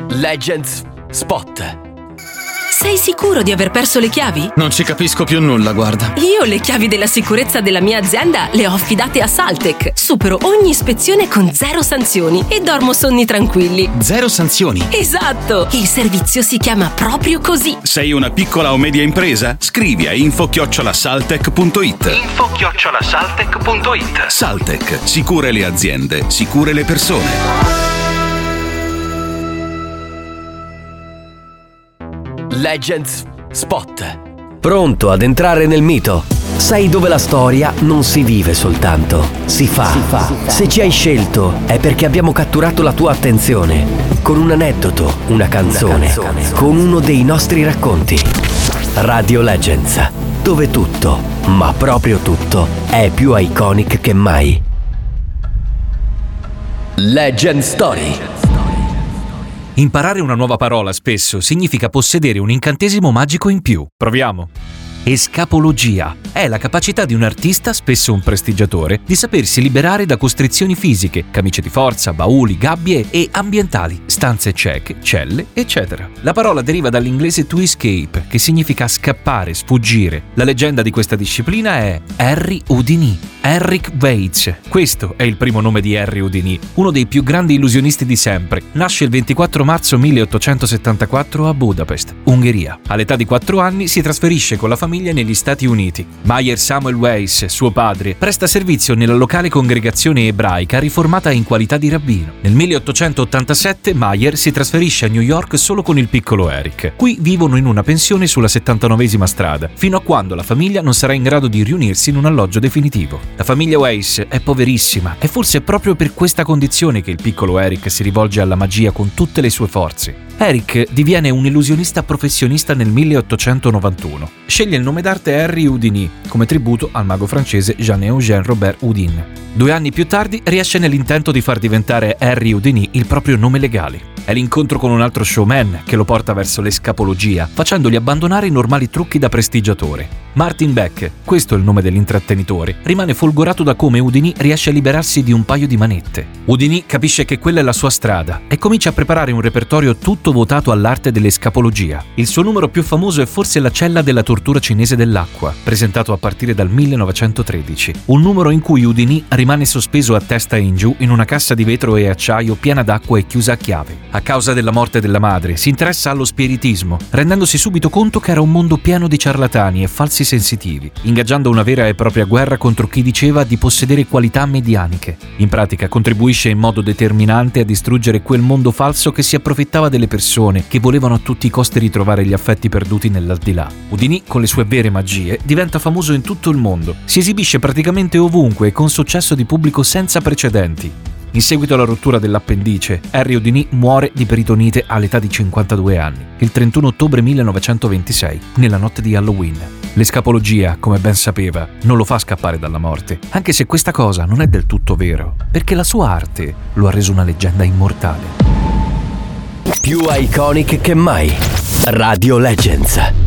Legends Spot. Sei sicuro di aver perso le chiavi? Non ci capisco più nulla, guarda. Io le chiavi della sicurezza della mia azienda le ho affidate a Saltec. Supero ogni ispezione con 0 sanzioni e dormo sonni tranquilli. 0 sanzioni? Esatto! Il servizio si chiama proprio così. Sei una piccola o media impresa? Scrivi a info@saltec.it. info@saltec.it. Saltec, sicure le aziende, sicure le persone. Legends Spot. Pronto ad entrare nel mito? Sai dove la storia non si vive soltanto, si fa. Se ci hai scelto è perché abbiamo catturato la tua attenzione con un aneddoto, una canzone, con uno dei nostri racconti. Radio Legends, dove tutto, ma proprio tutto, è più iconic che mai. Legend Story. Imparare una nuova parola spesso significa possedere un incantesimo magico in più. Proviamo. Escapologia è la capacità di un artista, spesso un prestigiatore, di sapersi liberare da costrizioni fisiche, camicie di forza, bauli, gabbie e ambientali, stanze cieche, celle, eccetera. La parola deriva dall'inglese to escape, che significa scappare, sfuggire. La leggenda di questa disciplina è Harry Houdini, Henrik Weitz. Questo è il primo nome di Harry Houdini, uno dei più grandi illusionisti di sempre. Nasce il 24 marzo 1874 a Budapest, Ungheria. All'età di 4 anni si trasferisce con la famiglia negli Stati Uniti. Meyer Samuel Weiss, suo padre, presta servizio nella locale congregazione ebraica riformata in qualità di rabbino. Nel 1887 Meyer si trasferisce a New York solo con il piccolo Eric. Qui vivono in una pensione sulla 79esima strada, fino a quando la famiglia non sarà in grado di riunirsi in un alloggio definitivo. La famiglia Weiss è poverissima e forse è proprio per questa condizione che il piccolo Eric si rivolge alla magia con tutte le sue forze. Eric diviene un illusionista professionista nel 1891. Sceglie il nome d'arte Harry Houdini come tributo al mago francese Jean-Eugène Robert Houdin. 2 anni più tardi riesce nell'intento di far diventare Harry Houdini il proprio nome legale. È l'incontro con un altro showman che lo porta verso l'escapologia, facendogli abbandonare i normali trucchi da prestigiatore. Martin Beck, questo è il nome dell'intrattenitore, rimane folgorato da come Houdini riesce a liberarsi di un paio di manette. Houdini capisce che quella è la sua strada e comincia a preparare un repertorio tutto votato all'arte dell'escapologia. Il suo numero più famoso è forse La cella della tortura cinese dell'acqua, presentato a partire dal 1913. Un numero in cui Houdini rimane sospeso a testa in giù in una cassa di vetro e acciaio piena d'acqua e chiusa a chiave. A causa della morte della madre, si interessa allo spiritismo, rendendosi subito conto che era un mondo pieno di ciarlatani e falsi sensitivi, ingaggiando una vera e propria guerra contro chi diceva di possedere qualità medianiche. In pratica contribuisce in modo determinante a distruggere quel mondo falso che si approfittava delle persone che volevano a tutti i costi ritrovare gli affetti perduti nell'aldilà. Houdini, con le sue vere magie, diventa famoso in tutto il mondo. Si esibisce praticamente ovunque e con successo di pubblico senza precedenti. In seguito alla rottura dell'appendice, Harry Houdini muore di peritonite all'età di 52 anni, il 31 ottobre 1926, nella notte di Halloween. L'escapologia, come ben sapeva, non lo fa scappare dalla morte, anche se questa cosa non è del tutto vero, perché la sua arte lo ha reso una leggenda immortale. Più iconic che mai. Radio Legends.